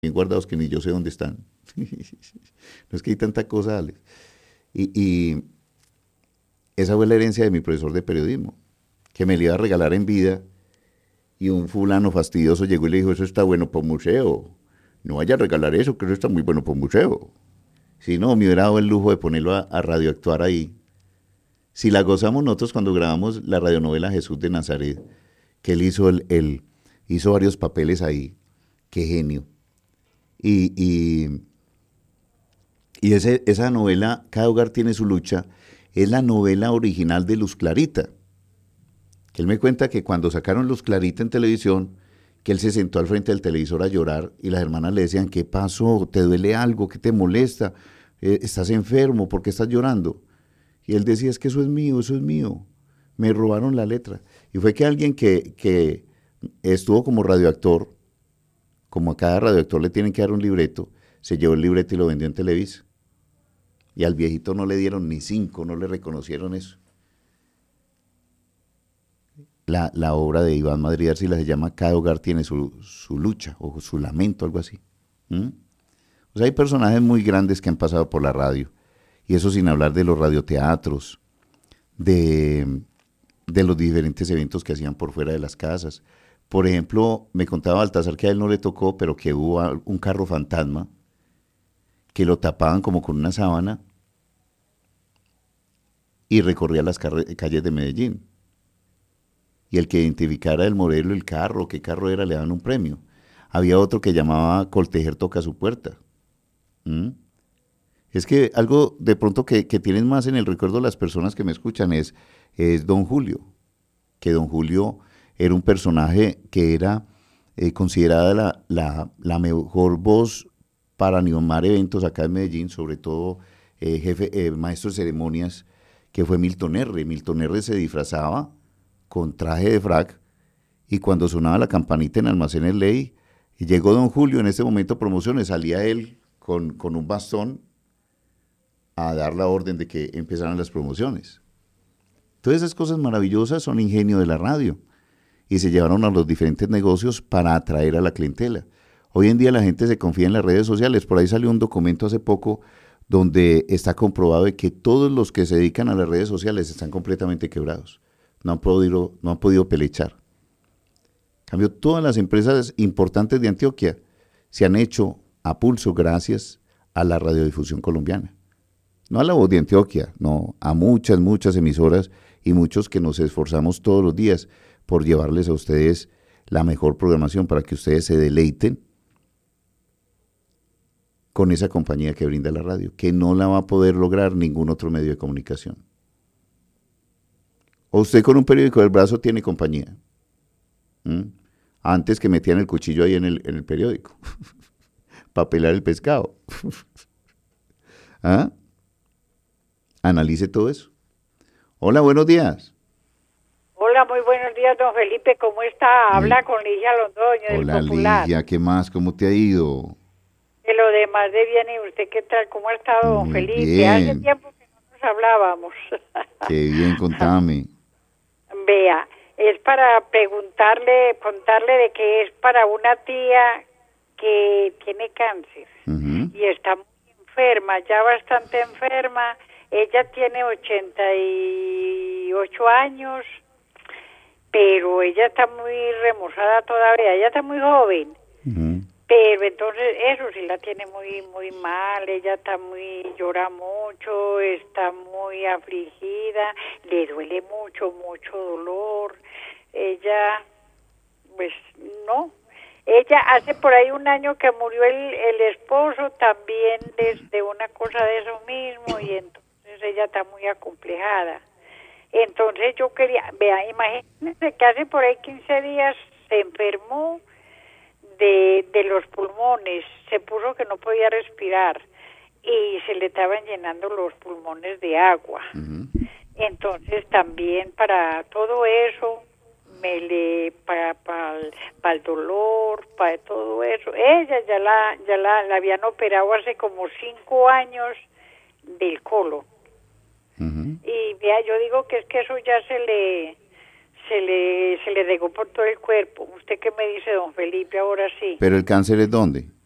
bien guardados que ni yo sé dónde están. No es que hay tanta cosa, Alex. Y esa fue la herencia de mi profesor de periodismo, que me le iba a regalar en vida y un fulano fastidioso llegó y le dijo, eso está bueno para un museo. No vaya a regalar eso, que eso está muy bueno para un museo. Si no, me hubiera dado el lujo de ponerlo a radioactuar ahí. Si la gozamos nosotros cuando grabamos la radionovela Jesús de Nazaret, que él hizo, hizo varios papeles ahí, qué genio. Y, y, esa novela, Cada hogar tiene su lucha, es la novela original de Luz Clarita. Que él me cuenta que cuando sacaron Luz Clarita en televisión, que él se sentó al frente del televisor a llorar y las hermanas le decían, ¿qué pasó? ¿Te duele algo? ¿Qué te molesta? ¿Estás enfermo? ¿Por qué estás llorando? Y él decía, es que eso es mío, eso es mío. Me robaron la letra. Y fue que alguien que estuvo como radioactor, como a cada radioactor le tienen que dar un libreto, se llevó el libreto y lo vendió en Televisa. Y al viejito no le dieron ni 5, no le reconocieron eso. La obra de Iván Madrid Arcila se llama Cada hogar tiene su lucha o su lamento, algo así. ¿Mm? O sea, hay personajes muy grandes que han pasado por la radio. Y eso sin hablar de los radioteatros, de, de los diferentes eventos que hacían por fuera de las casas. Por ejemplo, me contaba Baltasar que a él no le tocó, pero que hubo un carro fantasma que lo tapaban como con una sábana y recorría las calles de Medellín. Y el que identificara el modelo, el carro, qué carro era, le daban un premio. Había otro que llamaba Coltejer toca su puerta. ¿Mm? Es que algo de pronto que tienen más en el recuerdo las personas que me escuchan es Don Julio, que Don Julio era un personaje que era considerada la mejor voz para animar eventos acá en Medellín, sobre todo maestro de ceremonias, que fue Milton R. Milton R. se disfrazaba con traje de frac y cuando sonaba la campanita en Almacenes Ley, y llegó Don Julio en ese momento promociones, salía él con un bastón a dar la orden de que empezaran las promociones. Todas esas cosas maravillosas son ingenio de la radio y se llevaron a los diferentes negocios para atraer a la clientela. Hoy en día la gente se confía en las redes sociales. Por ahí salió un documento hace poco donde está comprobado de que todos los que se dedican a las redes sociales están completamente quebrados. No han podido pelechar. En cambio, todas las empresas importantes de Antioquia se han hecho a pulso gracias a la radiodifusión colombiana. No a la voz de Antioquia, no, a muchas, muchas emisoras y muchos que nos esforzamos todos los días por llevarles a ustedes la mejor programación para que ustedes se deleiten con esa compañía que brinda la radio, que no la va a poder lograr ningún otro medio de comunicación. O usted con un periódico del brazo tiene compañía. ¿Mm? Antes que metían el cuchillo ahí en el periódico, para pelar el pescado. ¿Ah? Analice todo eso. Hola, buenos días. Hola, muy buenos días, don Felipe. ¿Cómo está? Habla con Ligia Londoño del Hola, Popular. Ligia, ¿qué más? ¿Cómo te ha ido? De lo demás de bien, ¿y usted qué tal? ¿Cómo ha estado, don Muy Felipe? Hace bien. tiempo que no nos hablábamos. Qué bien, contame. Vea, es para contarle de que es para una tía que tiene cáncer y está muy enferma, ya bastante enferma. Ella tiene 88 años, pero ella está muy remozada todavía, ella está muy joven. Pero entonces eso sí la tiene muy muy mal, ella llora mucho, está muy afligida, le duele mucho, mucho dolor. Ella, pues no, ella hace por ahí un año que murió el esposo también de una cosa de eso mismo y entonces ella está muy acomplejada. Entonces yo quería, vea, imagínense que hace por ahí 15 días se enfermó de los pulmones, se puso que no podía respirar y se le estaban llenando los pulmones de agua. Entonces también para todo eso, para el dolor, para todo eso, ella ya la habían operado hace como 5 años del colon. Y vea, yo digo que es que eso ya se le regó por todo el cuerpo. ¿Usted qué me dice, don Felipe? Ahora sí. ¿Pero el cáncer es dónde?